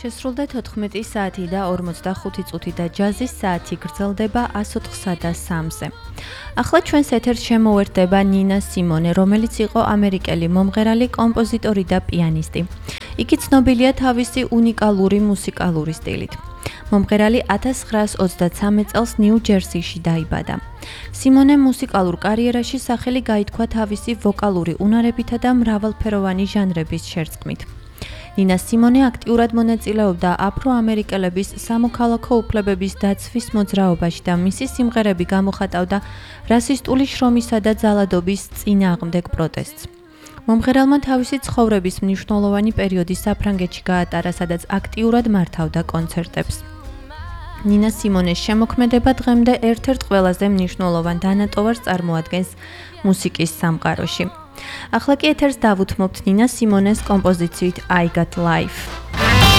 შესრულდა 14 საათი და 45 წუთი და ჯაზის საათი გრძელდება 104-სა და 3-ზე. ახლა ჩვენს ეთერს შემოერთდება ნინა სიმონე, რომელიც იყო ამერიკელი მომღერალი, კომპოზიტორი და პიანისტი. იგი ცნობილია თავისი უნიკალური მუსიკალური სტილით. მომღერალი 1923 წელს ნიუ-ჯერსიში დაიბადა. სიმონე მუსიკალურ კარიერაში სახელი გაითქვა თავისი ვოკალური უნარებითა და მრავალფეროვანი ჟანრების შერწყმით. ნინა სიმონე აქტიურად მონაწილეობდა აფრო-ამერიკელების სამოქალაქო უფლებების დაცვის მოძრაობაში და მისი სიმღერები გამოხატავდა რასისტული შრომისა და ძალადობის წინააღმდეგ პროტესტს. მომღერალმა თავისი ცხოვრების მნიშვნელოვანი პერიოდი საფრანგეთში გაატარა, სადაც აქტიურად მართავდა კონცერტებს. ნინა სიმონეს შემოქმედება დღემდე ერთ-ერთ ყველაზე მნიშვნელოვან დანატოვარს წარმოადგენს მუსიკის სამყაროში. ახლა კი ეთერს დავუთმობთ ნინა სიმონეს კომპოზიციით I Got Life.